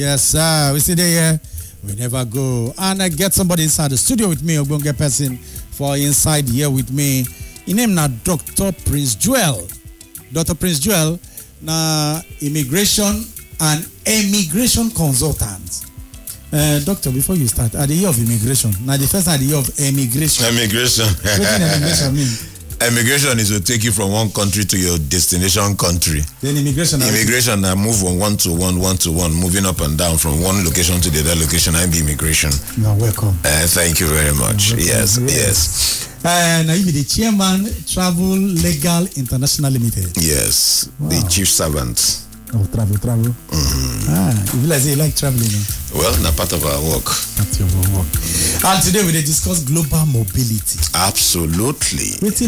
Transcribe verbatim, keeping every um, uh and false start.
Yes, sir. We sit there. We never go. And I get somebody inside the studio with me, Ogbonge person, for inside here with me. His name na Doctor Prince Joel. Doctor Prince Joel, na immigration and immigration consultant. Uh, doctor, before you start, at the year of immigration, now the first at the year of immigration. Immigration. What does immigration mean? Immigration is to take you from one country to your destination country. Then immigration. Immigration, I move from one to one, one to one, moving up and down from one location to the other location. I be immigration. You're welcome. Uh, thank you very much. Yes, yes. yes. Uh, now you be the chairman, Travel Legal International Limited. Yes, wow. The chief servant. Oh, travel, travel. Mm-hmm. Ah, you feel like you like traveling? No? Well, not part of our work. That's your work. And today we discuss global mobility. Absolutely.